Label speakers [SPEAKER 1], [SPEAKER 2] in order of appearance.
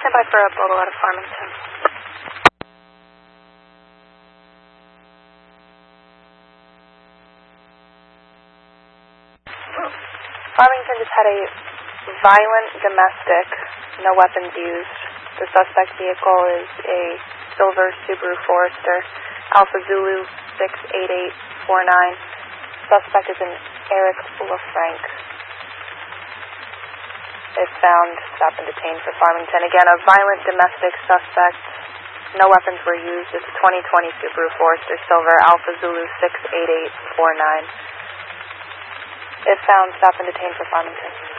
[SPEAKER 1] Stand by for a bubble out of Farmington. Farmington just had a violent domestic, no weapons used. The suspect vehicle is a silver Subaru Forester, Alpha Zulu 68849. Suspect is an Eric LaFranc. If found, stopped and detained for Farmington. Again, a violent domestic suspect. No weapons were used. It's a 2020 Subaru Forester Silver, Alpha Zulu 68849. If found, stop and detain for Farmington.